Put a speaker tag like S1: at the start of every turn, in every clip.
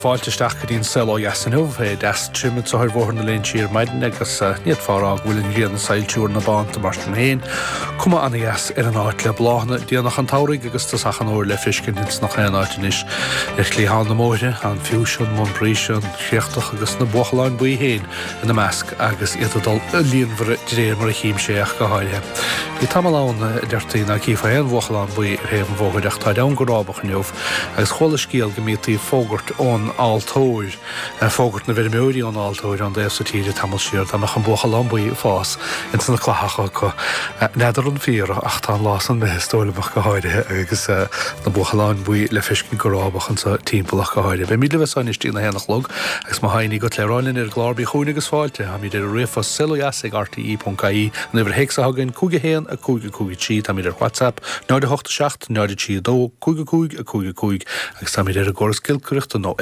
S1: Fáilteteach go dtíon selo jasanmh é des trimid sa bhór na léon tír maidin agus níiad fárá bhfuiln rian na sailtúr na bánt mar an héin. Cuma anna jas ar an áit le bláthna díanach an táraigh agus tá sachan óir le fiscin hins nach chéan áitinis ar clíán na móire an fiúsin, món chréochtach agus na buchaláin buí héin in na measc agus iadadal líonmhar dréir mar a chím séach go háile. Bhí tamlán deirtaí na cífa éon buchaláin buí réhan bhógaideach tá dean go rábach neomh agus chola scíal go mítaí fógart ón altóir fógart na bhirimiúí an altóir an déobh sa tíre tamil siar amach an bucha lambaí fás in sanna chlathacha go neidir an fíor ach tá lásan na histólamach go háirithe agus na buchaláin buí le fiscin go rábach an sa timppelach go háirithe. Be mí le bheitsáin istí na héanach log agus má hainní go léráilinn ar gláirbí chuúna agus fáilte a míidir rifa siloiasig RTE.caí na bhar héic sa hagann cúige héan a cúige tí tá míidir WhatsApp 987 9 cúige agus tá míidir a goras cilcuricht nó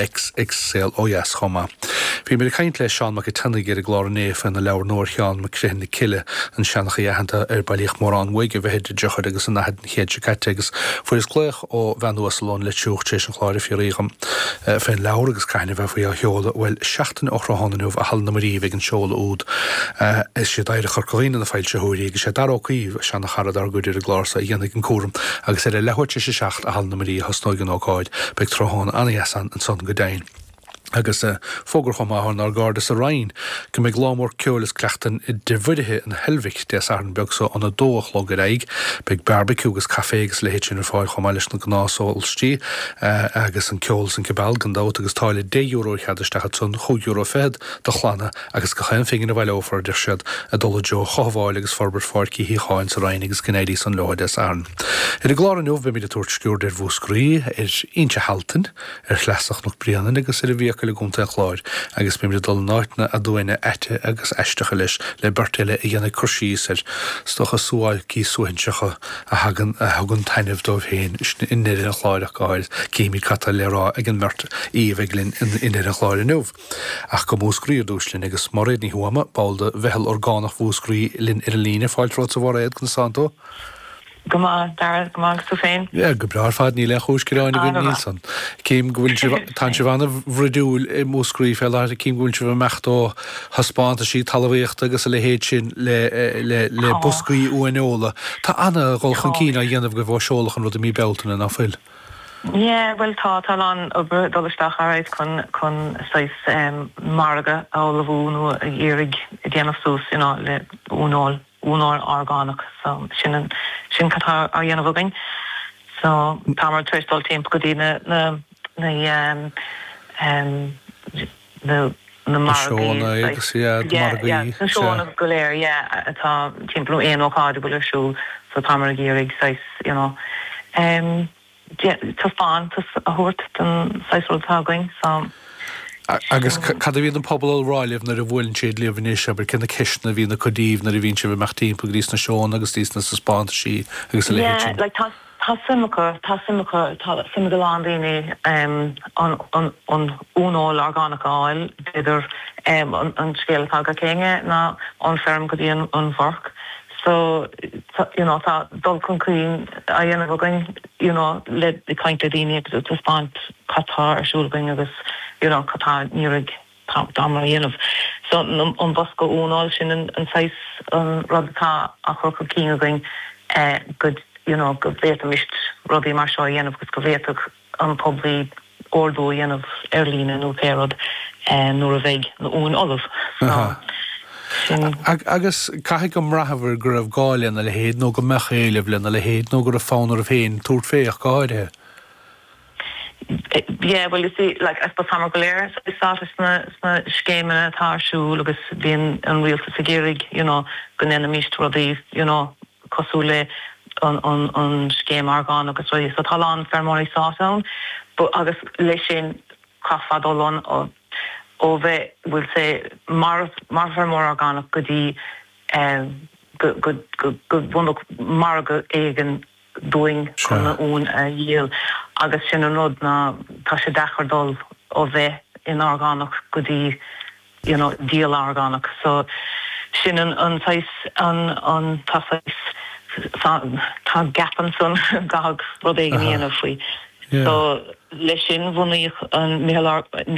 S1: XL OS choma. Bhí mé caint le seán mac tanna gur a glár néf an na leabhar nóir cheán mac créan na cile an seannacha dhéhananta ar bailíoch mórrán waige bheithéidir deachar agus an nahad chéad se caite agus fuir is cléach ó bheanúas salón le siúch tééis an chláir fiorrícham féin leabhar agus caiine bheith faoi a cheola bhfuil 16 ochrahananúh a hall na marí bheith an seola úd. Is sé daire chorcaína na fáilte thuirí agus sé darócaíh seanna charad ar gúidir a glása a dhéanana an cuam agus é lehairte sé seach a hall na marí hasnóig an ócáid beag trothán anna an son go dain. Agus fógur chomáhan ar gádas a rain go mé glámór ceolalas cleachtain I de an helvik des an beg so an a dóach log aig beg barbecue agus cafégus le héitin ar fáil chomá leis na gnásáiltí agus an ceolas an cebal gandát agus táile €10 cheadisteach tún €2 fed do chlána agus go chain fingin a bhile ófar de siad a dola jo choháil agus forbar fáircí hí cháin sa rain agus gnédí san leid des an. I glár an nóh be mí a túirt sciúr der bhúscrí inse haltan chleasach nach brianan agus a bhí le gúnta chláir agus mé dul náitna a dúine eite agus eistecha leis le bertéile I dhéanana cursíos ar stocha súáil cí suhainsecha a hagan tainmh dómh héin in a chláireach gáil céimi chatta lerá ag an mert íomheglinn in a chláir nuh. Ach go múscríir dúslinn agus marréad ní huama báilda bhehel orgánach bhúscrí linn ar a líne fáilrá sa bhar éad gan Santo.
S2: Goma, Dara, goma, so féin?
S1: Ja, go braar fad ní le chúsciráin a bhfuil nílsan. Cím gohfuil tan se bhana bhridúil I múscrí fel ar cím gohfuil se bh mechtó haspáanta sí talhaíocht agus le héad sin le buscaí uanóla. Tá anna ghilchan cína dhéanamh go bh seolachan rud a mí beltainna na fuil.
S2: Yeah, well, talán ober dollarstach áid chun sais marga ála bhún a dhérig déanamh sús le únál orgánach so sin catá ar dhéanamh againn. So támar tuaistáil timp go dtí na margaí
S1: agus margaí
S2: seónna go léir atá timplú éon ócáid bhfuil siúil so támar a géirigh sais tá fáin a thuirt den saisúiltá againn so
S1: agus cad a bhíon an pobl ráileh nar a bhfuiln siad leomhníos aber cinna ceisna bhíon na codíomh nar a bhíonn si bh meachtaín po grís na seán agus tís na sa spáanta sí agus a léhéid.
S2: Tá simime goláán daoine an únál orgánaáil beidir an scéaltá go chéine ná an ferm go dtí an bharc. So, tá dul chun cuioin a dhéanamh againn, le cainte daoine agus spáint catá ar siúlagainn agus, catá níorig dámar dhéanamh. So, an bosca únál sin an sais an rudtá a chur go cíine againn go bhétamist rudaí mar seo dhéanamh gus go bhéadach an poblí ordú dhéanamh ar lína nó pérad nuair a bheith na ún olah.
S1: Agus caithe go mrathbhar gur raibh gáilíonn le héad nó go mechéileh lena le héad nó gur a fánar a féin túirt féoch gáidethe.
S2: Yeah, well, you see, I suppose Hammer Galer, so it's not scheme and tarshu, agus being unreal to Sigirig, gun enemies to these, Kosule on scheme argon, agus really, so Talan Fermori Sawtown, but agus Lishin Kafadolon Ove will say Mar Fermor argon, goody, good one Marga Egan. Doing chuna ún a díal agus sin an rud na tá sé dechar dul ó bheith in orgánach go dtí díal orgánach so sin an tais an tá gapan son gag rud éigen íanamh faoi So leis sin bhunaíoch an